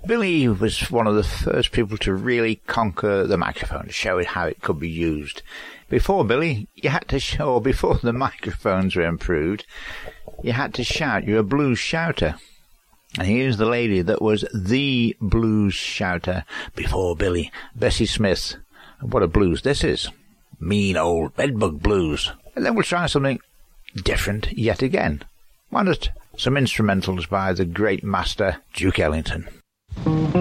Billy was one of the first people to really conquer the microphone, to show it how it could be used. Before Billy, you had to show, before the microphones were improved, you had to shout. You're a blues shouter. And here's the lady that was the blues shouter before Billy, Bessie Smith. What a blues this is. Mean old bedbug blues. And then we'll try something different yet again. Why not some instrumentals by the great master Duke Ellington?